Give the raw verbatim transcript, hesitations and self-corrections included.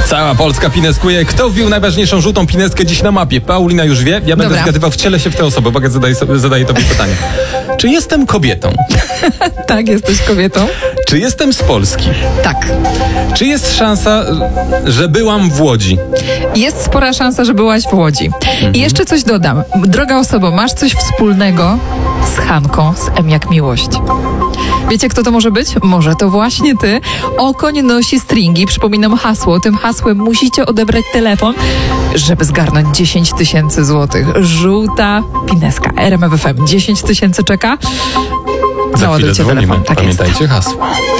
Cała Polska pineskuje. Kto wbił najważniejszą żółtą pineskę dziś na mapie? Paulina już wie. Ja będę Dobra. zgadywał, wcielę się w tę osobę. Uwaga, zadaję, sobie, zadaję tobie pytanie. Czy jestem kobietą? Tak, jesteś kobietą? Czy jestem z Polski? Tak. Czy jest szansa, że byłam w Łodzi? Jest spora szansa, że byłaś w Łodzi. Mhm. I jeszcze coś dodam. Droga osobo, masz coś wspólnego z Hanką, z M jak miłość. Wiecie, kto to może być? Może to właśnie ty. Okoń nosi stringi. Przypominam hasło. Tym hasłem musicie odebrać telefon, żeby zgarnąć dziesięć tysięcy złotych. Żółta pineska. R M F F M. dziesięć tysięcy czeka. Za chwilę Załadujcie dzwonimy. telefon. Tak jest. Pamiętajcie hasło.